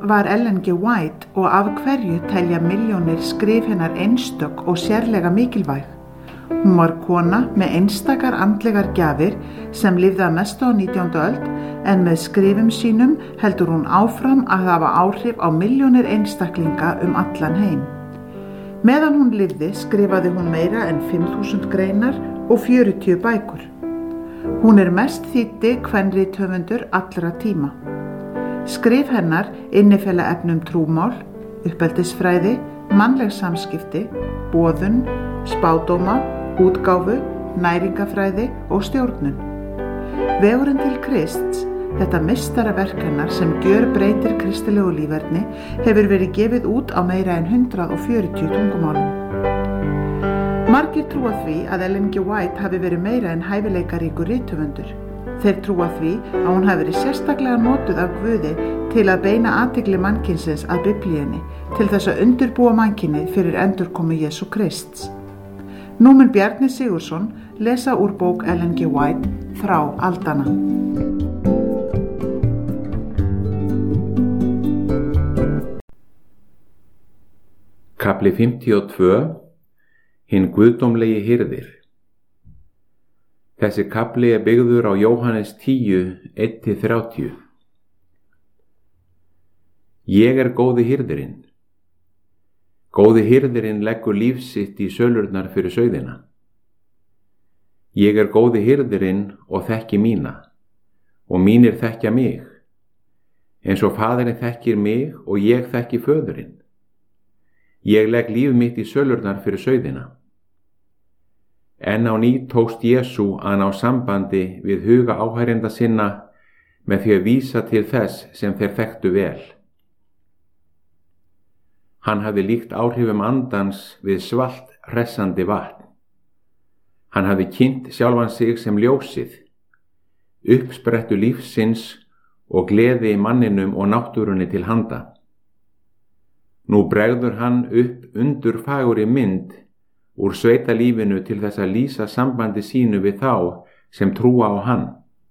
var Ellen G. White og af hverju telja milljónir skrif hennar einstök og sérlega mikilvæg? Hún var kona með einstakar andlegar gjafir sem lifði að mestu á 19. öld en með skrifum sínum heldur hún áfram að hafa áhrif á milljónir einstaklinga allan heim. Meðan hún lifði skrifaði hún meira en 5.000 greinar og 40 bækur. Hún mest þýddi kvenrithöfundur allra tíma. Skrif hennar innifela efnum trúmál, uppeldisfræði, mannleg samskipti, boðun, spádóma, útgáfu, næringafræði og stjórnun. Vegurinn til Krists, þetta meistaraverk hennar sem gjörbreytir kristilegu líferni, hefur verið gefið út á meira en 140 tungumálum. Margir trúa því að Ellen G. White hafi verið meira en hæfileikaríkur rithöfundur. Þeir trúa því að hún hafi verið sérstaklega notuð af Guði til að beina athygli mannkynsins að Biblíunni, til þess að undirbúa mannkynið fyrir endurkomu Jesú Krists. Nú mun Bjarni Sigurðsson lesa úr bók Ellen G. White, Þrá aldanna. Kafli 52. Hinn guðdómlegi hirðir. Þessi kafli byggður á Jóhannes 10, 1-30. Ég góði hirðirinn. Góði hirðirinn leggur líf sitt í sölurnar fyrir sauðina. Ég góði hirðirinn og þekki mína, og mínir þekkja mig, eins og faðirinn þekkir mig og ég þekki föðurinn. Ég legg líf mitt í sölurnar fyrir sauðina. En á ný tókst Jesú að ná sambandi við huga áhærenda sinna með því að vísa til þess sem þeir þekktu vel. Hann hafði líkt áhrifum andans við svalt hressandi vatn. Hann hafði kynnt sjálfan sig sem ljósið, uppsprettu lífsins og gleði manninum og náttúrunni til handa. Nú bregður hann upp undurfagurri mynd úr sveitalífinu til þess að lýsa sambandi sínu við þá sem trúa á hann.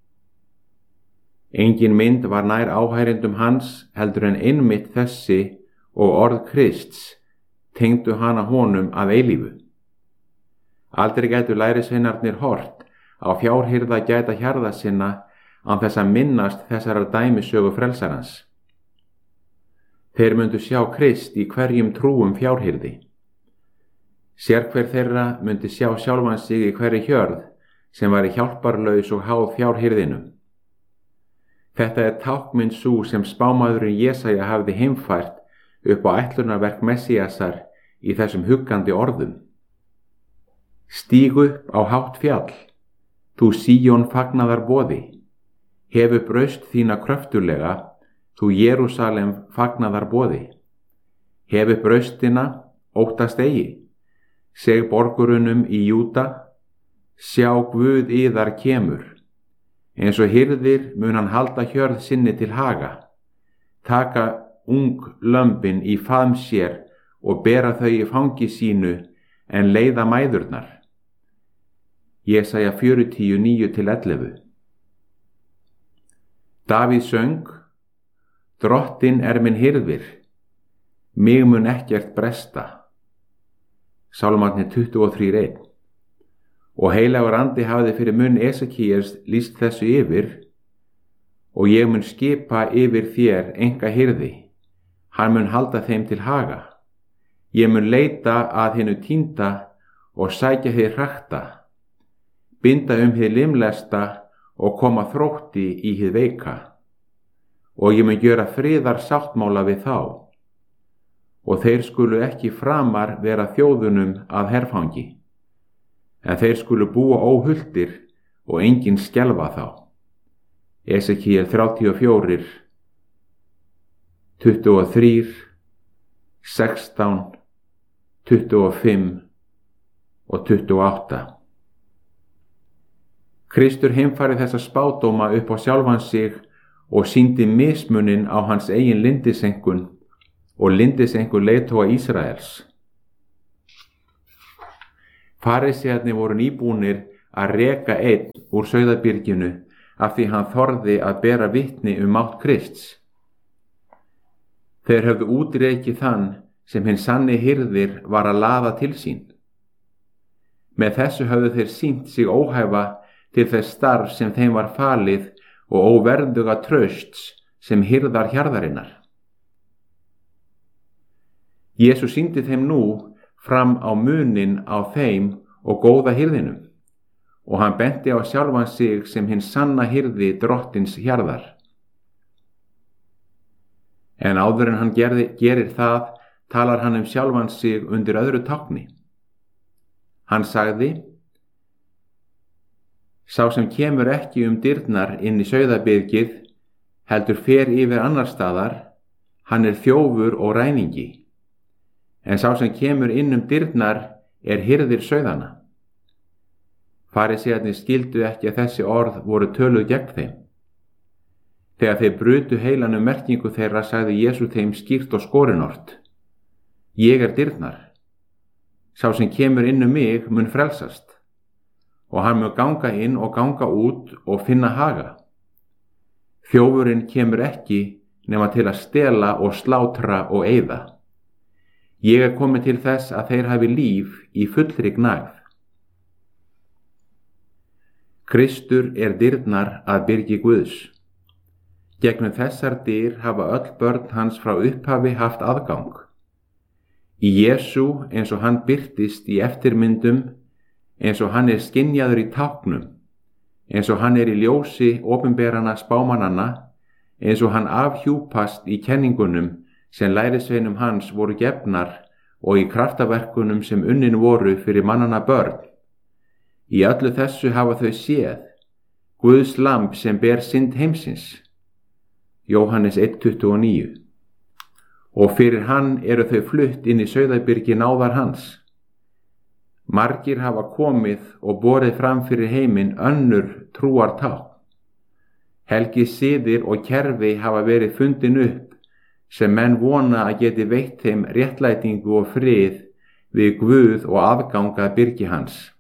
Engin mynd var nær áhærendum hans heldur en einmitt þessi og orð Krists tengdu hana honum að eilífu. Aldrei gætu lærisveinarnir hort á fjárhirða gæta hjarða sinna án þess að minnast þessarar dæmisögu frelsarans. Þeir myndu sjá Krist í hverjum trúum fjárhirði. Sérhver þeirra myndi sjá sjálfan sig í hverri hjörð sem væri hjálparlaus og háð fjárhirðinum. Þetta tákmynd sú sem spámaðurinn Jesaja hafði heimfært upp á ætlunarverk Messíasar í þessum huggandi orðum. Stíg upp á hátt fjall, þú Síón fagnaðar boði, hefu braust þína kröftulega, þú Jerúsalem fagnaðar boði. Hefu braustina, óttast eigi, seg borgurunum í Júda, sjá Guð yðar kemur, eins og hirðir mun hann halda hjörð sinni til haga, taka ung lömbin í faðm sér og bera þau í fangi sínu en leiða mæðurnar. Jesaja 40, 9-11. Davíð söng, Drottinn minn hirðir, mig mun ekkert bresta. Sálmarnir 23:1. Og heilagur andi hafði fyrir munn Esekíels lýst þessu yfir, og ég mun skipa yfir þér enga hirði, hann mun halda þeim til haga. Ég mun leita að hinu týnda og sækja hið hrakta, binda hið limlesta og koma þrótti í hið veika. Og ég mun gjöra friðar sáttmála við þá, og þeir skulu ekki framar vera þjóðunum að herfangi, en þeir skulu búa óhultir og enginn skelfa þá. Esekíel 34, 23, 16, 25 og 28. Kristur heimfærði þessa spádóma upp á sjálfan sig og sýndi mismunin á hans eigin lindisenkun og lindisenkur leiðtoga Ísraels. Farisæarnir voru nýbúnir að reka einn úr sauðabyrginu af því hann þorði að bera vitni mátt Krists. Þeir höfðu útrekið þann sem hinn sanni hirðir var að laða til sín. Með þessu höfðu þeir sýnt sig óhæfa til þess starf sem þeim var falið og óverðuga trausts sem hirðar hjarðarinnar. Jesús sýndi þeim nú fram á muninn á þeim og góða hirðinum, og hann benti á sjálfan sig sem hinn sanna hirði drottins hjarðar. En áður en hann gerir það, talar hann sjálfan sig undir öðru tákni. Hann sagði: Sá sem kemur ekki dyrnar inn í sauðabyrgið, heldur fer yfir annar staðar, hann er þjófur og ræningi. En sá sem kemur inn dyrnar er hirðir sauðanna. Farisæarnir skildu ekki að þessi orð voru töluð gegn þeim. Þegar þeir brutu heilan merkingu þeirra, sagði Jesús þeim skýrt og skorinort: Ég er dyrnar. Sá sem kemur inn mig mun frelsast, og hann mun ganga inn og ganga út og finna haga. Þjófurinn kemur ekki nema til að stela og slátra og eyða. Ég er kominn til þess að þeir hafi líf í fullri gnægð. Kristur er dyrnar að byrgi Guðs. Gegnum þessar dyr hafa öll börn hans frá upphafi haft aðgang. Í Jesú, eins og hann birtist í eftirmyndum, eins og hann er skynjaður í táknum, eins og hann er í ljósi opinberana spámannanna, eins og hann afhjúpast í kenningunum sem lærisveinum hans voru gefnar og í kraftaverkunum sem unnin voru fyrir mannanna börn. Í öllu þessu hafa þau séð Guðs lamb sem ber synd heimsins. Jóhannes 1:29. Og fyrir hann eru þau flutt inn í sauðabyrgi náðar hans. Margir hafa komið og borið fram fyrir heiminn önnur trúartákn. Helgi siðir og kerfi hafa verið fundin upp sem menn vona að geti veitt þeim réttlætingu og frið við Guð og aðgang að byrgi hans.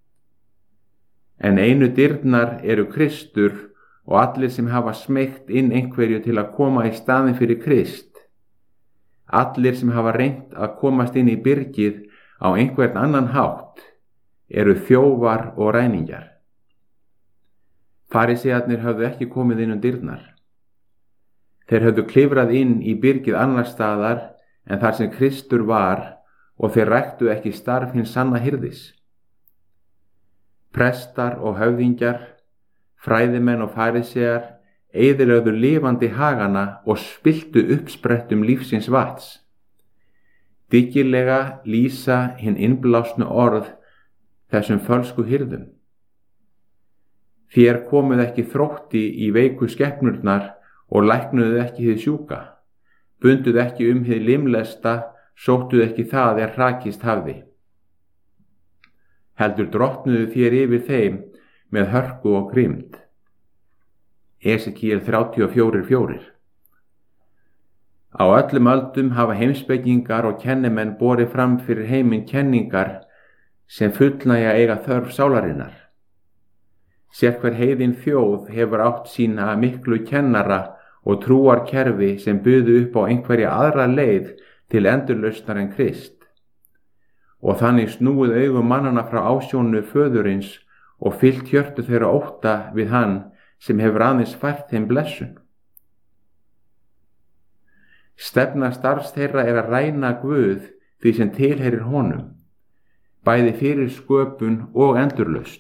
En einu dyrnar eru Kristur og allir sem hafa smeygt inn einhverju til að koma í staðinn fyrir Krist. Allir sem hafa reynt að komast inn í byrgið á einhvern annan hátt eru þjófar og ræningjar. Farisæarnir höfðu ekki komið inn dyrnar. Þeir höfðu klifrað inn í byrgið annars staðar en þar sem Kristur var, og þeir ræktu ekki starf hins sanna hirðis. Prestar og höfðingjar, fræðimenn og farisæar eyðilögðu lifandi hagana og spilltu uppsprettum lífsins vatns. Dyggilega lýsa hinn innblásnu orð þessum fölsku hirðum. Þér komuð ekki þrótti í veiku skepnurnar og læknuðu ekki hið sjúka, bunduð ekki hið limlesta, sóttuð ekki það hrakist hafði. Heldur drottnuðu þér yfir þeim með hörku og grimmd. Esekíel 34:4. Á öllum öldum hafa heimspekingar og kennimenn borið fram fyrir heiminn kenningar sem fullnægja eiga þörf sálarinnar. Sérhver heiðin þjóð hefur átt sína miklu kennara og trúarkerfi sem buðu upp á einhverja aðra leið til endurlausnar en Krist. Og þannig snúið augum mannana frá ásjónu föðurins og fyllt hjörtu þeirra ótta við hann sem hefur aðeins fært þeim blessun. Stefna starfs þeirra er að ræna Guð því sem tilheyrir honum, bæði fyrir sköpun og endurlausn.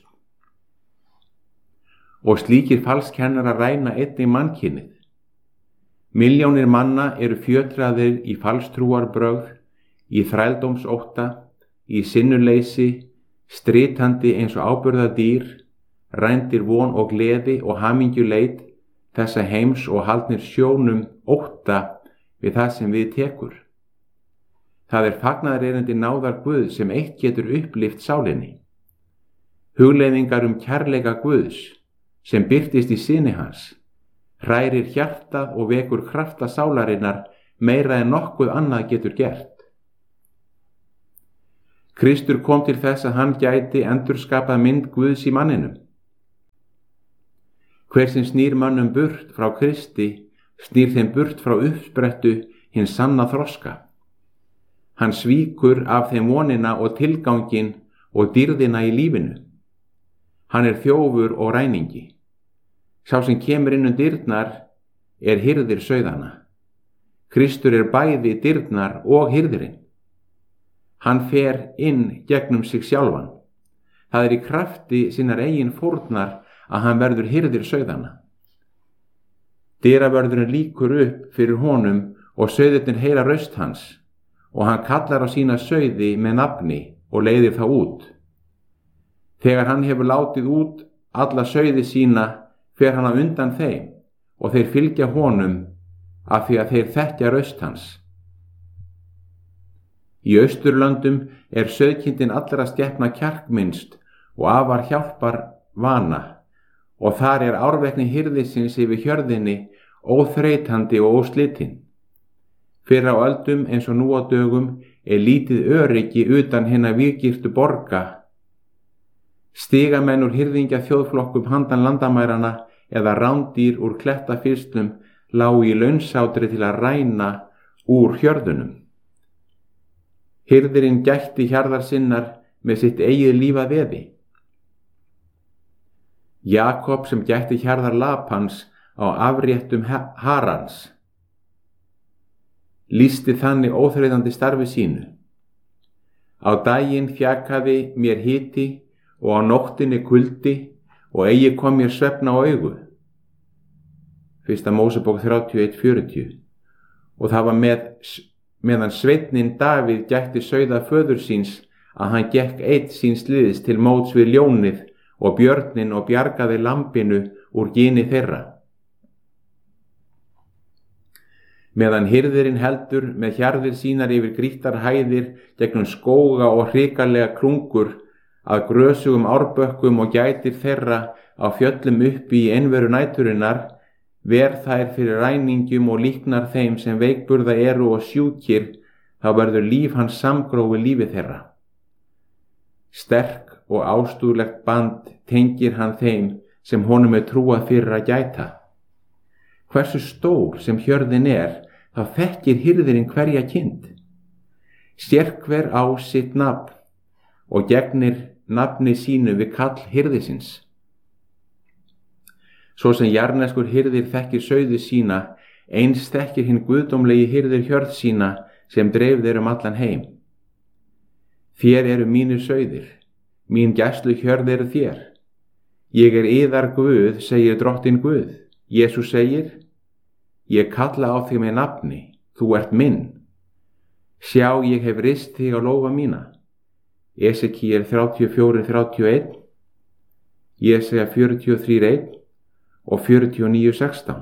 Og slíkir falskennarar ræna einnig mannkynið. Milljónir manna eru fjötraðir í falstrúarbrögð, í þrældómsótta, í sinnuleysi, stritandi eins og áburðardýr, rændir von og gleði og hamingjuleit þessa heims og haldnir sjónum ótta við það sem við tekur. Það er fagnaðarerindi náðar Guðs sem eitt getur upplift sálinni. Hugleiðingar kærleika Guðs sem birtist í syni hans hrærir hjartað og vekur krafta sálarinnar meira en nokkuð annað getur gert. Kristur kom til þess að hann gæti endurskapað mynd Guðs í manninum. Hver sem snýr mönnum burt frá Kristi, snýr þeim burt frá uppsprettu hinn sanna þroska. Hann svíkur af þeim vonina og tilganginn og dýrðina í lífinu. Hann er þjófur og ræningi. Sá sem kemur inn dyrnar er hirðir sauðanna. Kristur er bæði dyrnar og hirðirinn. Hann fer inn gegnum sig sjálfan. Það er í krafti sinnar eigin fórnar að hann verður hirðir sauðanna. Dyravörðurinn líkur upp fyrir honum og sauðirnir heyra raust hans og hann kallar á sína sauði með nafni og leiðir þá út. Þegar hann hefur látið út alla sauði sína fer hann á undan þeim og þeir fylgja honum af því að þeir þekkja raust hans. Í Austurlöndum er sauðkindin allra skepna kjarkminnst og afar hjálpar vana og þar er árvekni hirðisins yfir hjörðinni óþreytandi og óslitin. Fyrr á öldum eins og nú á dögum er lítið öryggi utan hinna víggirtu borga. Stigamenn úr hirðingja þjóðflokkum handan landamærana eða rándýr úr klettafyrstum lágu í launsátri til að ræna úr hjörðunum. Hirðirinn gætti hjarðar sinnar með sitt eigið líf að veði. Jakob sem gætti hjarðar Lapans á afréttum Harans lýsti þannig óþreytandi starfi sínu. Á daginn fjakaði mér hiti og á nóttinni kuldi og eigi kom mér svefn á augu. 1. Mósebók 31:40. Og það var meðan sveinninn Davíð gætti sauða föður síns að hann gekk einn síns liðs til móts við ljónið og björninn og bjargaði lambinu úr gini þeirra. Meðan hirðirinn heldur með hjarðir sínar yfir grýttar hæðir gegnum skóga og hrikalega krungur að grösugum árbökkum og gætir þeirra á fjöllum uppi í einveru næturinnar, ver þær fyrir ræningjum og líknar þeim sem veikburða eru og sjúkir, þá verður líf hans samgrófi lífi þeirra. Sterk og ástúðlegt band tengir hann þeim sem honum er trúað fyrir að gæta. Hversu stór sem hjörðin er, þá þekkir hirðirinn hverja kind. Sérhver á sitt nafn og gegnir nafni sínu við kall hirðisins. Svo sem jarneskur hirðir þekkir sauði sína, eins þekkir hinn guðdómlegi hirðir hjörð sína sem dreif þeir allan heim. Þér eru mínir sauðir, mín gæslu hjörð eru þér. Ég er yðar Guð, segir drottin Guð. Jesús segir: Ég kalla á þig með nafni, þú ert minn. Sjá, ég hef rist þig á lófa mína. Esekíel 34:31, Jesaja 43:1 og 49:16.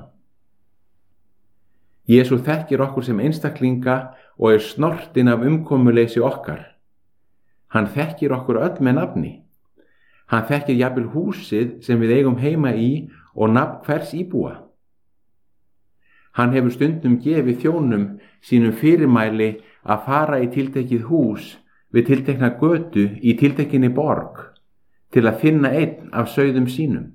Jesús þekkir okkur sem einstaklinga og er snortinn af umkomuleysi okkar. Hann þekkir okkur öll með nafni. Hann þekkir jafnvel húsið sem við eigum heima í og nafn hvers íbúa. Hann hefur stundum gefið þjónum sínum fyrirmæli að fara í tiltekið hús við tiltekna götu í tiltekinni borg til að finna einn af sauðum sínum.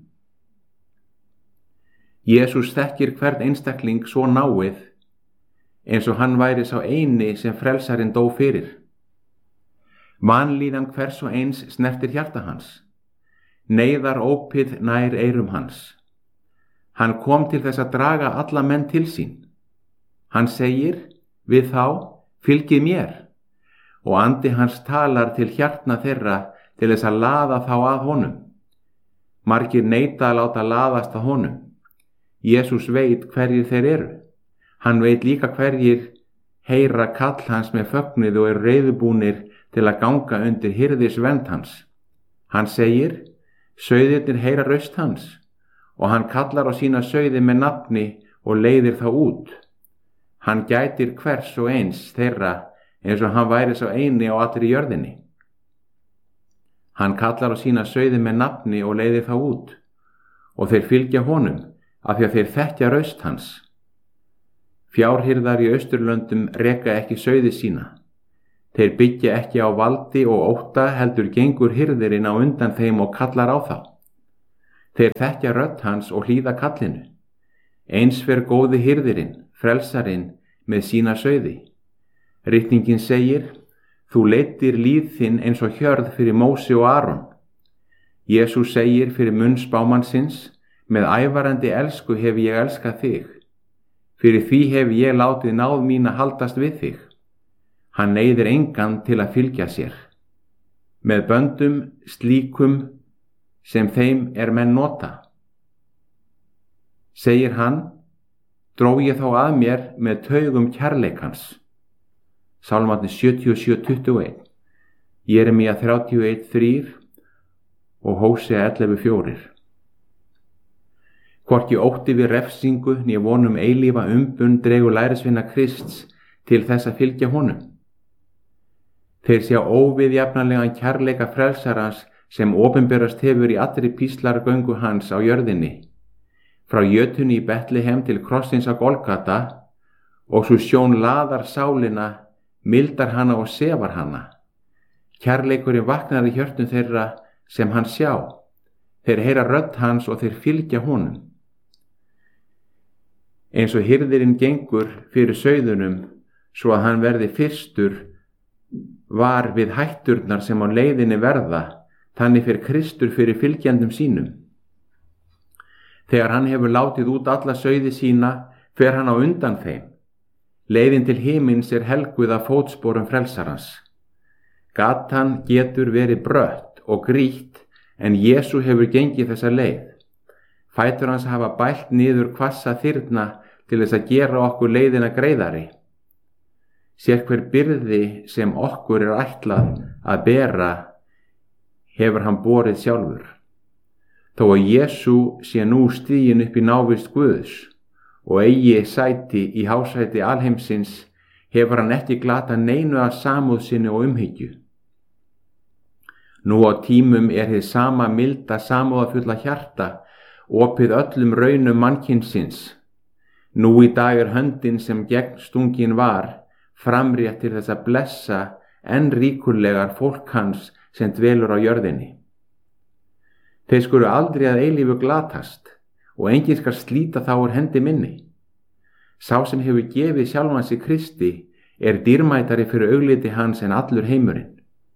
Jesús þekkir hvern einstakling svo náið eins og hann væri sá eini sem frelsarinn dó fyrir. Vanlíðan hvers og eins snertir hjarta hans. Neyðar ópið nær eyrum hans. Hann kom til þess að draga alla menn til sín. Hann segir við þá: fylgið mér, og andi hans talar til hjartna þeirra til þess að laða þá að honum. Margir neita að láta laðast að honum. Jesús veit hverjir þeir eru. Hann veit líka hverjir heyra kall hans með fögnuði og eru reiðubúnir til að ganga undir hirðisvernd hans. Hann segir: sauðirnir heyra raust hans, og hann kallar á sína sauði með nafni og leiðir þá út. Hann gætir hvers og eins þeirra eins og hann væri sá eini á allri jörðinni. Hann kallar á sína sauði með nafni og leiðir þá út, og þeir fylgja honum af því að þeir þekkja raust hans. Fjárhirðar í Austurlöndum reka ekki sauði sína. Þeir byggja ekki á valdi og ótta, heldur gengur hirðirinn á undan þeim og kallar á þá. Þeir þekkja rödd hans og hlýða kallinu. Eins fer góði hirðirinn, frelsarinn, með sína sauði. Ritningin segir: Þú leiddir líð þinn eins og hjörð fyrir Móse og Aron. Jesús segir fyrir munn spámannsins: Með ævarandi elsku hef ég elskað þig. Fyrir því hef ég látið náð mína haldast við þig. Hann neyðir engan til að fylgja sér. Með böndum slíkum sem þeim menn nota. Segir hann: Dró ég þá að mér með taugum kærleikans. Sálmarnir 77:21, Jeremía 31:3 og Hósea 11:4. Hvorki ótti við refsingu né vonum eilífa umbun dregur lærisveina Krists til þess að fylgja honum. Þeir sjá óviðjafnanlegan kærleika frelsarans sem opinberast hefur í allri píslargöngu hans á jörðinni, frá jötunni í Betlehem til krossins á Golgata, og svo sjón laðar sálina, mildar hana og sefar hana. Kærleikurinn vaknar í hjörtum þeirra sem hann sjá. Þeir heyra rödd hans og þeir fylgja honum. Eins og hirðirinn gengur fyrir sauðunum svo að hann verði fyrstur var við hætturnar sem á leiðinni verða, þannig fer Kristur fyrir fylgjendum sínum. Þegar hann hefur látið út alla sauði sína, fer hann á undan þeim. Leiðin til himins helguð af fótsporum frelsarans. Gatan getur verið brött og grýtt, en Jesú hefur gengið þessa leið. Fætur hans hafa bælt niður hvassa þyrna til þess að gera okkur leiðina greiðari. Sér hver byrði sem okkur ætlað að bera hefur hann borið sjálfur. Þó að Jesú sé nú stiginn upp í návist Guðs og eigi sæti í hásæti alheimsins, hefur hann ekki glatað neinu af samúð sinni og umhyggju. Nú á tímum hið sama milda samúðarfulla hjarta opið öllum raunum mannkynsins. Nú í dag höndin sem gegn stungin var framrétt til þess að blessa enn ríkulegar fólk hans sem dvelur á jörðinni. Þeir skulu aldrei að eilífu glatast og enginn skal slíta þá úr hendi minni. Sá sem hefur gefið sjálfans í Kristi dýrmætari fyrir augliti hans en allur heimurinn.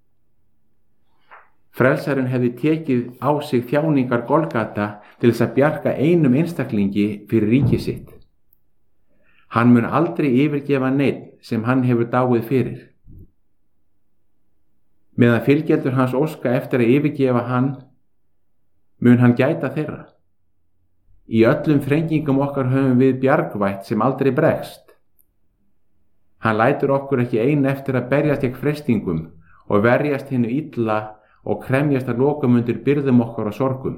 Frelsarinn hefði tekið á sig þjáningar Golgata til þess að bjarga einum einstaklingi fyrir ríki sitt. Hann mun aldrei yfirgefa neinn sem hann hefur dáið fyrir. Meðan fylgjendur hans óska eftir að yfirgefa hann, mun hann gæta þeirra. Í öllum þrengingum okkar höfum við bjargvætt sem aldrei bregst. Hann lætur okkur ekki ein eftir að berjast gegn freistingum og verjast hinu illa og kremjast að lokum undir byrðum okkar og sorgum.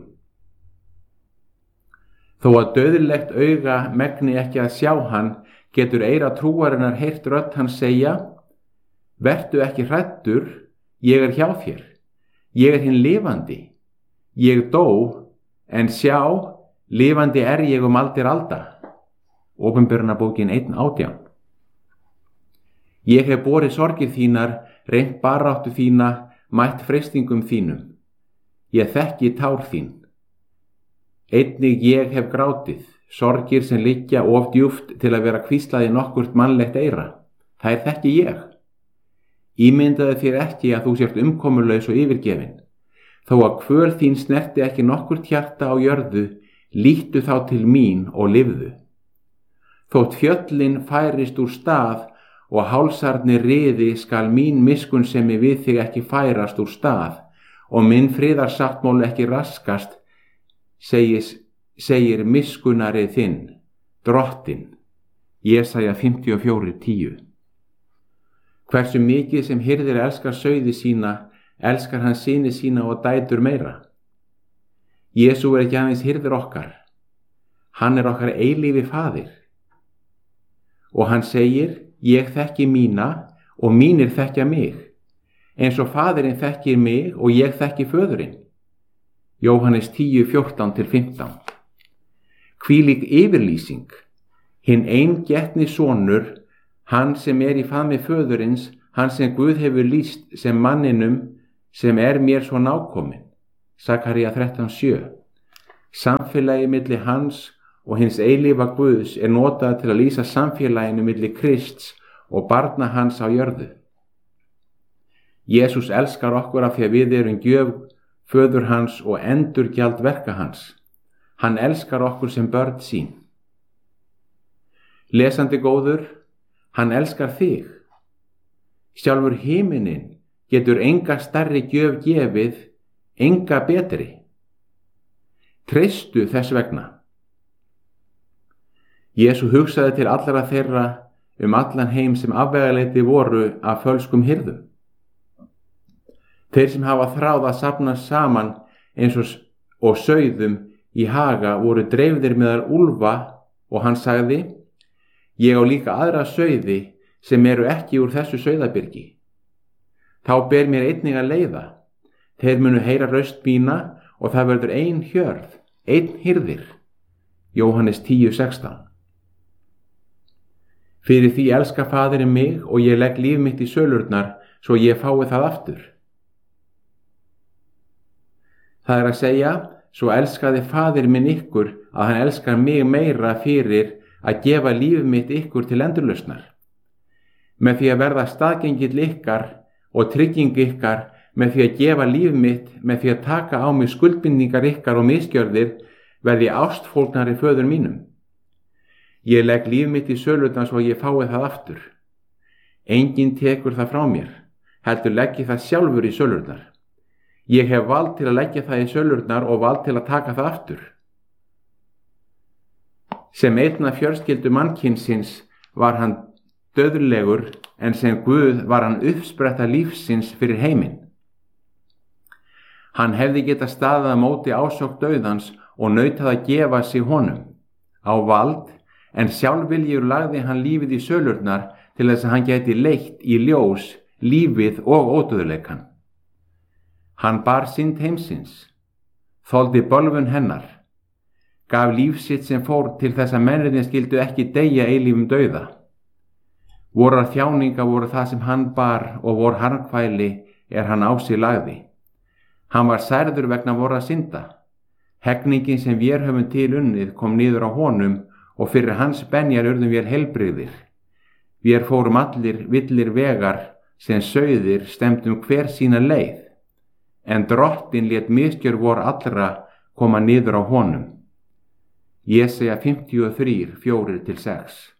Þó að dauðlegt auga megni ekki að sjá hann, getur eyra trúarinnar heyrt rödd hans segja: Vertu ekki hræddur, ég hjá þér. Ég hinn lifandi. Ég dó, en sjá, lifandi ég aldir alda. Opinberunarbókin 1:18. Ég hef borið sorgir þínar, reynt baráttu þína, mætt freistingum þínum. Ég þekki tár þín. Einnig ég hef grátið, sorgir sem liggja of djúpt til að vera hvíslaði nokkurt mannlegt eyra. Það þekki ég. Ímyndaðu þér ekki að þú sért umkomulaus og yfirgefin. Þó að kvöl þín snerti ekki nokkurt hjarta á jörðu, líttu þá til mín og lifðu. Þótt fjöllin færist úr stað og hálsarnir riði, skal mín miskunnsemi við þig ekki færast úr stað og minn friðarsáttmál ekki raskast, segir miskunnari þinn, Drottinn. Jesaja 54:10. Hversu mikið sem hirðir elskar sauði sína, elskar hann syni sína og dætur meira. Jesú ekki aðeins hirðir okkar, hann okkar eilífi faðir. Og hann segir: Ég þekki mína og mínir þekkja mig, eins og faðirinn þekkir mig og ég þekki föðurinn. Jóhannes 10:14-15. Hvílík yfirlýsing. Hinn eingetni sonur, hann sem í faðmi föðurins, hann sem Guð hefur lýst sem manninum sem mér svo nákominn. Sakaría 13:7. Samfélagi milli hans og hins eilífa Guðs notað til að lýsa samfélaginu milli Krists og barna hans á jörðu. Jesús elskar okkur af því að við erum gjöf föður hans og endurgjald verka hans. Hann elskar okkur sem börn sín. Lesandi góður, hann elskar þig. Sjálfur himinin getur enga stærri gjöf gefið, enga betri. Treystu þess vegna. Jesú hugsaði til allra þeirra allan heim sem afvegaleiti voru af fölskum hirðum. Þeir sem hafa þráð að safna saman eins og sauðum í haga voru dreifðir meðal úlfa og hann sagði: Ég á líka aðra sauði sem eru ekki úr þessu sauðabyrgi. Þá ber mér einnig að leiða. Þeir munu heyra raust mína og það verður ein hjörð, einn hirðir. Jóhannes 10:16. Fyrir því elskar Faðirinn mig og ég legg líf mitt í sölurnar svo ég fái það aftur. Það er að segja, svo elskaði Faðir minn ykkur að hann elskar mig meira fyrir að gefa líf mitt ykkur til endurlausnar. Með því að verða staðgengill ykkar og trygging ykkar, með því að gefa líf mitt, með því að taka á mig skuldbindningar ykkar og misgjörðir, verði ástfólgnari föður mínum. Ég legg líf mitt í sölurnar svo ég fái það aftur. Enginn tekur það frá mér, heldur legg ég það sjálfur í sölurnar. Ég hef vald til að leggja það í sölurnar og vald til að taka það aftur. Sem einn af fjölskyldu mannkynsins var hann döðlegur, en sem Guð var hann uppspretta lífsins fyrir heiminn. Hann hefði getað staðið á móti ásókn dauðans og nautað að gefa sig honum á vald, en sjálfviljur lagði hann lífið í sölurnar til þess að hann geti leitt í ljós lífið og ódauðleikann. Hann bar synd heimsins, þoldi bölvun hennar, gaf líf sitt sem fórn til þess að mennirnir skyldu ekki deyja eilífum dauða. Vorar þjáningar voru það sem hann bar og vor harmkvæli hann á sig lagði. Hann var særður vegna vorra synda. Hegningin sem vér höfum til unnið kom niður á honum og fyrir hans benjar urðum vér heilbrigðir. Vér fórum allir villir vegar sem sauðir stemdum hver sína leið. En Drottinn lét misgjör vor allra koma niður á honum. Jesaja 53:4-6.